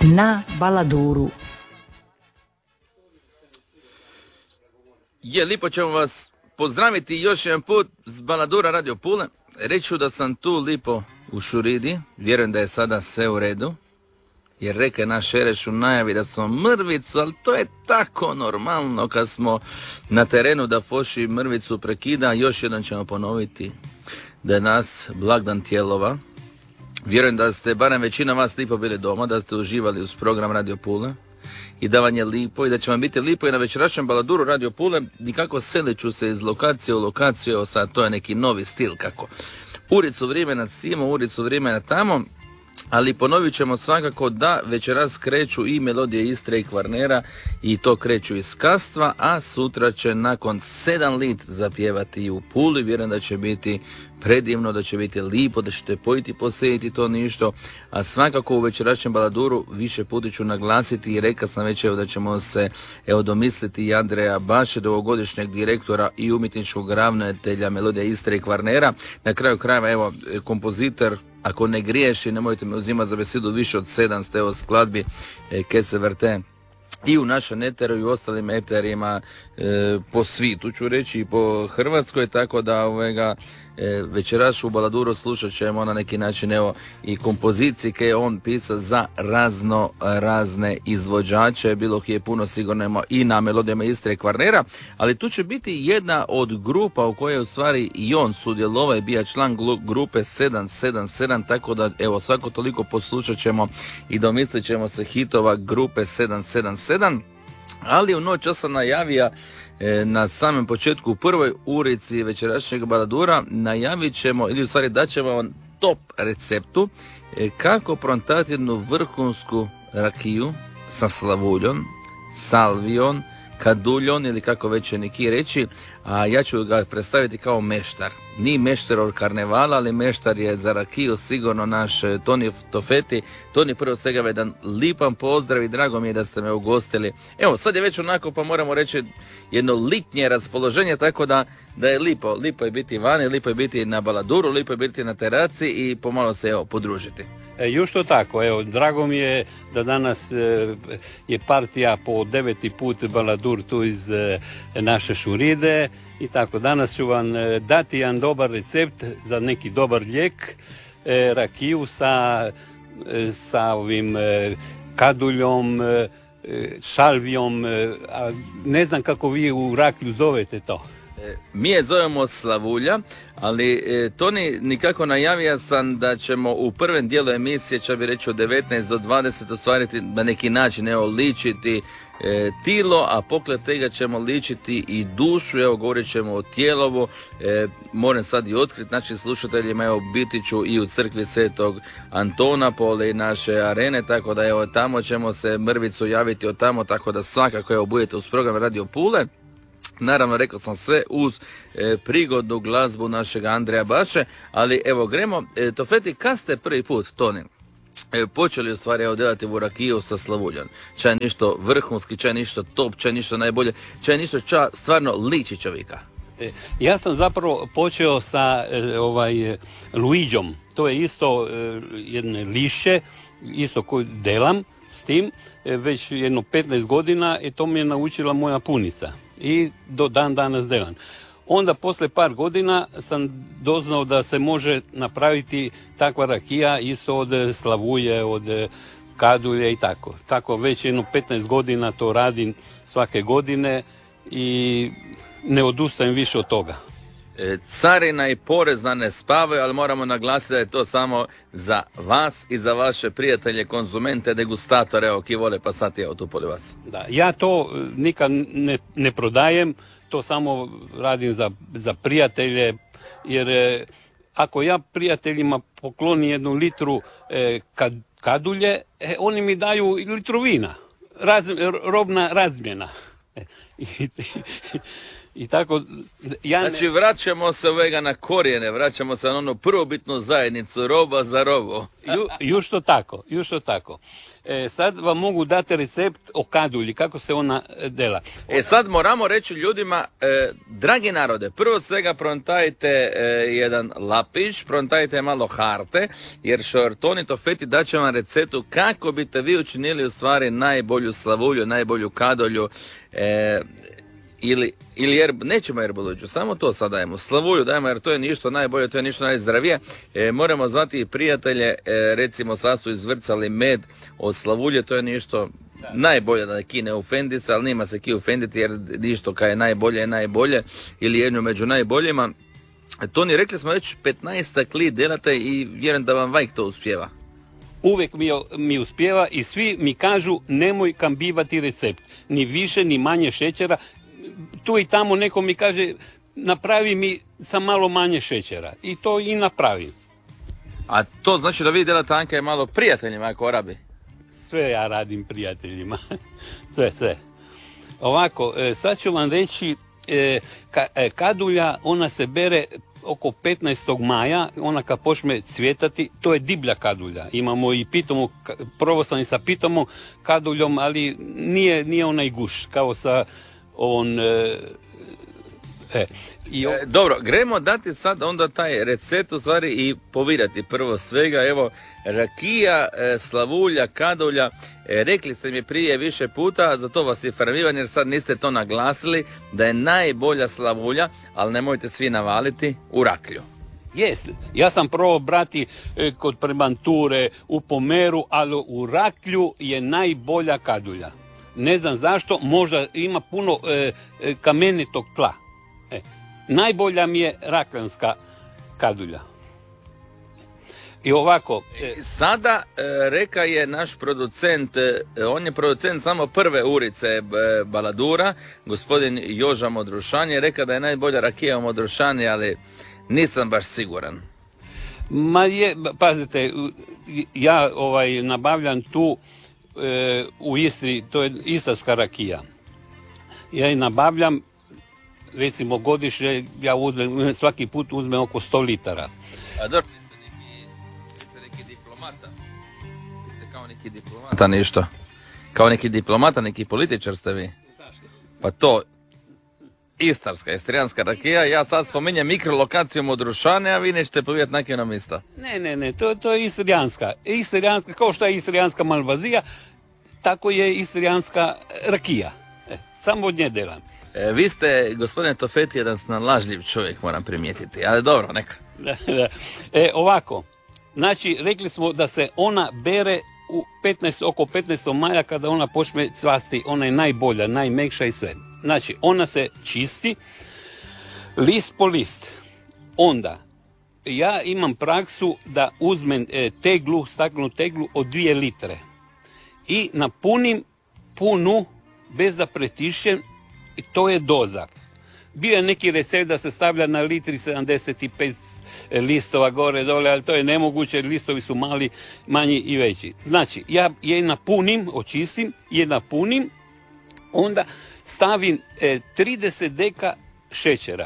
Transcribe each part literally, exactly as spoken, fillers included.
na Baladuru. Je, lipo ćemo vas pozdraviti još jedan put s Baladura Radio Pule. Reću da sam tu lipo u Šuridi, vjerujem da je sada sve u redu, jer reke naš Ereš u najavi da smo mrvicu, ali to je tako normalno kad smo na terenu da Foši mrvicu prekida. Još jedan ćemo ponoviti da je nas blagdan Tijelova. Vjerujem da ste, barem većina vas, lipo bili doma, da ste uživali uz program Radio Pule i da vam je lipo i da će vam biti lipo i na večerašnjem Baladuru Radio Pule. Nikako seliću se iz lokacije u lokaciju, evo sad to je neki novi stil kako uricu vremena simo, uricu vremena tamo, ali ponovit ćemo svakako da večeras kreću i melodije Istre i Kvarnera i to kreću iz Kastva, a sutra će nakon sedam lit zapjevati i u Puli. Vjerujem da će biti predivno, da će biti lipo, da ćete pojiti, posjediti to ništo, a svakako u večerašnjem Baladuru više puta ću naglasiti i rekao sam već evo da ćemo se evo domisliti i Andreja Baše, dugogodišnjeg direktora i umjetničkog ravnatelja melodija Istre i Kvarnera. Na kraju krajeva evo kompozitor, ako ne griješi, nemojte me uzimati za besedu, više od sedamsto evo skladbi e, ke se vrte i u našem eteru i u ostalim eterima e, po svijetu, ću reći, i po Hrvatskoj, tako da ovega e, večeras u Baladuru slušat ćemo na neki način evo i kompozicije koje je on pisao za razno razne izvođače, bilo ih je puno sigurno i na melodijama Istre i Kvarnera, ali tu će biti jedna od grupa u kojoj je u stvari i on sudjelovao i bio član grupe sedam sedam sedam, tako da evo svako toliko poslušat ćemo i domislit ćemo se hitova grupe sedam sedam sedam. Ali u noć ja sam najavio e, na samom početku u prvoj urici večerašnjeg Baladura najavit ćemo, ili u stvari dat ćemo vam top receptu e, kako prontati jednu vrhunsku rakiju sa slavuljom, salvijom, kaduljon ili kako već će neki reći, a ja ću ga predstaviti kao meštar. Nije meštar od karnevala, ali meštar je za rakiju sigurno naš Toni Tofeti. Toni, prvo svega jedan lipan pozdrav i drago mi je da ste me ugostili. Evo, sad je već onako, pa moramo reći jedno litnje raspoloženje, tako da, da je lipo. Lipo je biti vani, lipo je biti na Baladuru, lipo je biti na teraci i pomalo se evo podružiti. E, još to tako, evo, drago mi je da danas e, je partija po deveti put Baladur tu iz e, naše Šuride i tako. Danas ću vam e, dati jedan dobar recept za neki dobar lijek, e, rakiju sa, e, sa ovim e, kaduljom, e, šalvijom, e, a ne znam kako vi u rakiju zovete to. Mi je zovemo slavulja, ali e, Toni, nikako najavio sam da ćemo u prvom dijelu emisije, čak bi reći od devetnaest do dvadeset, ostvariti na neki način, evo, ličiti e, tilo, a poklad tega ćemo ličiti i dušu, evo, govorit ćemo o tijelovu, e, moram sad i otkriti našim slušateljima, evo, biti ću i u crkvi Svetog Antona, pole naše arene, tako da, evo, tamo ćemo se mrvicu javiti od tamo, tako da svakako, evo, budete uz program Radio Pule. Naravno, rekao sam sve uz e, prigodnu glazbu našeg Andreja Baše, ali evo gremo, e, Tofeti, kad ste prvi put, Toni, e, počeli u stvari evo delati u rakiju sa slavuljom? Čaj ništo vrhunski, čaj ništo top, čaj ništo najbolje, čaj ništo ča stvarno liči čovjeka? E, ja sam zapravo počeo sa e, ovaj Luiđom, to je isto e, jedne lišće, isto koju delam s tim, e, već jedno petnaest godina i to mi je naučila moja punica. I do dan danas delam. Onda posle par godina sam doznao da se može napraviti takva rakija isto od slavuje, od kadulje i tako. Tako već jedno petnaest godina to radim svake godine i ne odustajem više od toga. Carina i porezna ne spavaju, ali moramo naglasiti da je to samo za vas i za vaše prijatelje, konzumente, degustatore, evo, ki vole pa sad je tu pored vas. Da, ja to nikad ne, ne prodajem, to samo radim za, za prijatelje, jer e, ako ja prijateljima poklonim jednu litru e, kad, kadulje, e, oni mi daju litru vina, Raz, robna razmjena. E, i, I tako, ja ne... Znači vraćamo se ovega na korijene, vraćamo se na onu prvobitnu zajednicu, roba za robo. Ju, jušto tako, jušto tako. E, sad vam mogu dati recept o kadulji, kako se ona dela. Ona... E sad moramo reći ljudima, e, dragi narode, prvo svega prontajte e, jedan lapić, prontajte malo harte, jer Šortoni Tofeti daće vam receptu kako biste vi učinili u stvari najbolju slavulju, najbolju kadulju, e, ili, ili jer, nećemo erbolođu, samo to sad dajemo, slavulju dajemo jer to je ništa najbolje, to je ništa najzdravije. E, moramo zvati i prijatelje, e, recimo sad su izvrcali med od slavulje, to je ništa najbolje da kine ufendi se, ali nima se ki ufenditi jer ništa kaj je najbolje je najbolje ili jedno među najboljima. Toni, rekli smo već petnaestak li delate i vjerujem da vam vajk to uspjeva. Uvijek mi, mi uspjeva i svi mi kažu nemoj kambivati recept, ni više ni manje šećera. Tu i tamo neko mi kaže napravi mi sa malo manje šećera i to i napravi. A to znači da vi delate Anka je malo prijateljima ako Arabi? Sve ja radim prijateljima, sve, sve. Ovako, sad ću vam reći, kadulja ona se bere oko petnaestog maja, ona kad počne cvjetati, to je diblja kadulja. Imamo i pitomu, probao sam i sa pitomom kaduljom, ali nije, nije onaj guš, kao sa ovom... E, e, i o... e, dobro, gremo dati sad onda taj recept u stvari i povirati prvo svega. Evo, rakija, e, slavulja, kadulja, e, rekli ste mi prije više puta, zato vas je farmivan jer sad niste to naglasili, da je najbolja slavulja, ali nemojte svi navaliti, u raklju. Jes, ja sam probao brati e, kod prebanture, u pomeru, ali u raklju je najbolja kadulja. Ne znam zašto, možda ima puno e, e, kamenitog tla. E, najbolja mi je rakljanska kadulja. I ovako... E... Sada e, reka je naš producent, e, on je producent samo prve urice e, Baladura, gospodin Joža Modrušan je reka da je najbolja rakija u Modrušani, ali nisam baš siguran. Ma je, pazite, ja ovaj nabavljam tu e, u Istri, to je istarska rakija. Ja je nabavljam, recimo godišnje, ja uzmem, svaki put uzmem oko sto litara. A dobro, vi ste neki, vi ste neki diplomata. Vi ste kao neki diplomata ništa. Kao neki diplomata, neki političar ste vi. Zašto? Pa to, istarska, istrijanska rakija, ja sad spominjem mikrolokaciju Modrušane, a vi nećete povijeti na kino mista. Ne, ne, ne, to, to je istrijanska. Istrijanska, kao što je istrijanska malvazija, tako je istrijanska rakija. E, samo od nje delam. E, vi ste, gospodine Tofeti, jedan snalažljiv čovjek, moram primijetiti, ali dobro, neka. E, ovako, znači, rekli smo da se ona bere u petnaest, oko petnaestog maja kada ona počne cvasti, ona je najbolja, najmekša i sve. Znači, ona se čisti, list po list. Onda, ja imam praksu da uzmem e, teglu, staklenu teglu od dvije litre i napunim punu bez da pretišem, i to je doza. Bio je neki recept da se stavlja na litri sedamdeset pet listova gore dole, ali to je nemoguće jer listovi su mali, manji i veći. Znači, ja je napunim, očistim, je napunim, onda stavim e, trideset deka šećera.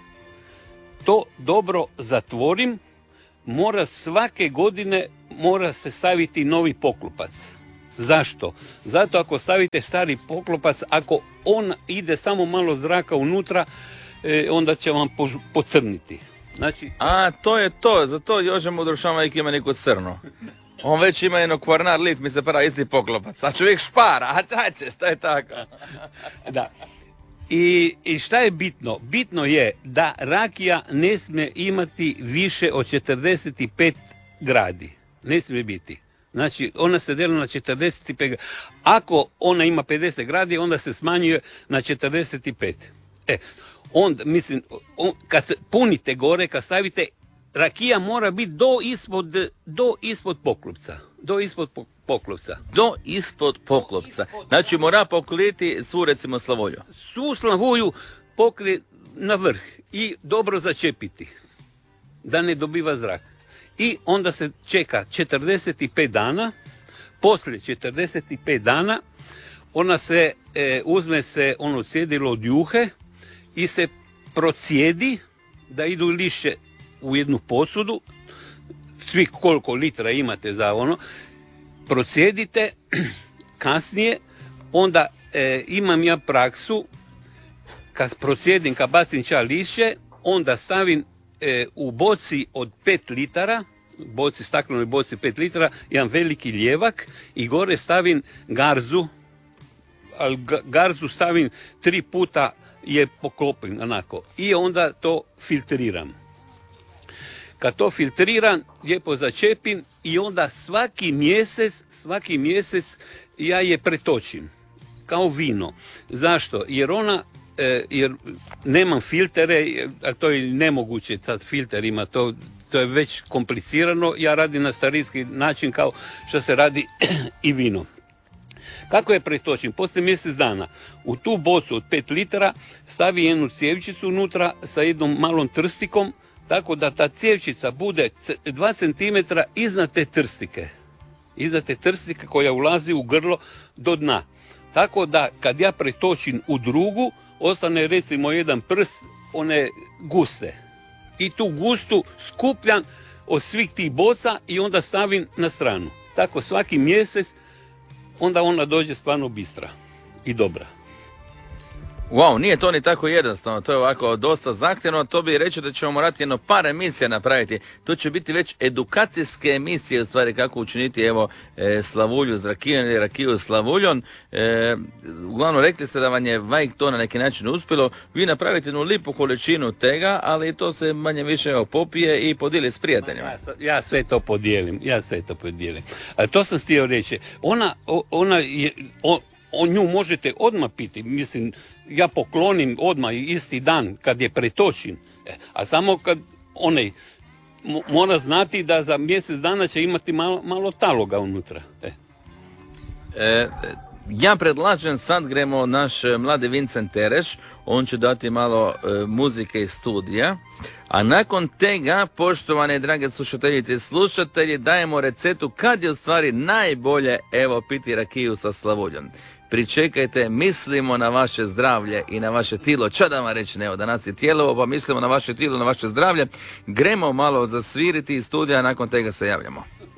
To dobro zatvorim, mora svake godine mora se staviti novi poklopac. Zašto? Zato ako stavite stari poklopac, ako on ide samo malo zraka unutra, e, onda će vam pož- pocrniti. Znači... A, to je to, zato Joža Modrušan ima neko crno. On već ima jedno kvarnar lit, mi se pravi isti poklopac. A čovjek špara, a čače, šta je tako? Da. I, I šta je bitno? Bitno je da rakija ne smije imati više od četrdeset pet gradi. Ne smije biti. Znači, ona se deli na četrdeset pet gradi. Ako ona ima pedeset gradi, onda se smanjuje na četrdeset pet. E, onda, mislim, on, kad se punite gore, kad stavite, rakija mora biti do ispod, do ispod poklopca. Do ispod poklopca. Do ispod poklopca. Znači, mora pokriti svu, recimo, slavulju. Svu slavulju pokri na vrh i dobro začepiti, da ne dobiva zrak. I onda se čeka četrdeset pet dana, poslije četrdeset pet dana ona se, e, uzme se ono cjedilo od juhe i se procijedi da idu lišće u jednu posudu, svi koliko litra imate za ono, procijedite, kasnije, onda e, imam ja praksu, kad procijedim, kad bacim ča lišće, onda stavim e, u boci od pet litara, boci, staklenoj boci pet litara, jedan veliki ljevak i gore stavim garzu, ali garzu stavim tri puta je poklopim onako i onda to filtriram. Kad to filtriram, lijepo začepim i onda svaki mjesec, svaki mjesec ja je pretočim kao vino. Zašto? Jer ona, e, jer nemam filtere, a to je nemoguće sad filterima, to, to je već komplicirano, ja radim na starinski način kao što se radi i vino. Kako je pretočim? Poslije mjesec dana u tu bocu od pet litara stavi jednu cjevčicu unutra sa jednom malom trstikom, tako da ta cjevčica bude dva centimetra iznad te trstike. Iznad te trstike koja ulazi u grlo do dna. Tako da kad ja pretočim u drugu, ostane recimo jedan prst one guste. I tu gustu skupljam od svih tih boca i onda stavim na stranu. Tako svaki mjesec, onda ona dođe stvarno bistra i dobra. Wow, nije to ni tako jednostavno, to je ovako dosta zahtjevno, to bi reći da ćemo morati jedno par emisija napraviti. To će biti već edukacijske emisije, u stvari kako učiniti evo e, slavulju s rakijom ili rakiju s slavuljom. E, uglavnom rekli ste da vam je vajk to na neki način uspjelo, vi napravite jednu lipu količinu tega, ali to se manje više evo, popije i podijeli s prijateljima. Ja, ja sve to podijelim, ja sve to podijelim. A to sam htio reći, ona, ona je... On, O nju možete odmah piti, mislim, ja poklonim odmah isti dan kad je pretočim, a samo kad onaj mora znati da za mjesec dana će imati malo, malo taloga unutra. E. E, ja predlažem sad gremo naš mladi Vincent Tereš, on će dati malo e, muzike iz studija, a nakon tega, poštovane drage slušateljice i slušatelji, dajemo recetu kad je u stvari najbolje evo piti rakiju sa slavuljom. Pričekajte, mislimo na vaše zdravlje i na vaše tijelo. Ča da vam reći, evo, danas je tijelo, pa mislimo na vaše tijelo, na vaše zdravlje. Gremo malo zasviriti iz studija, nakon tega se javljamo.